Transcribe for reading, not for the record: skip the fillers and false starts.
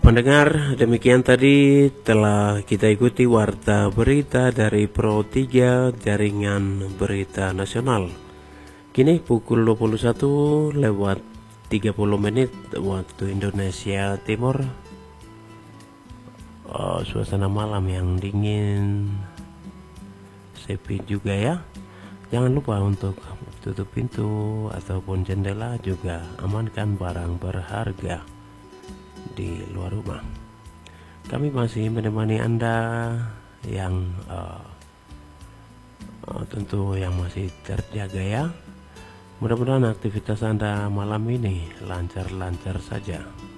Pendengar, demikian tadi telah kita ikuti warta berita dari Pro 3 Jaringan Berita Nasional. Kini pukul 21 lewat 30 menit waktu Indonesia Timur. Suasana malam yang dingin, sepi juga ya. Jangan lupa untuk tutup pintu ataupun jendela, juga amankan barang berharga di luar rumah. Kami masih menemani Anda yang tentu yang masih terjaga ya. Mudah-mudahan aktivitas Anda malam ini lancar-lancar saja.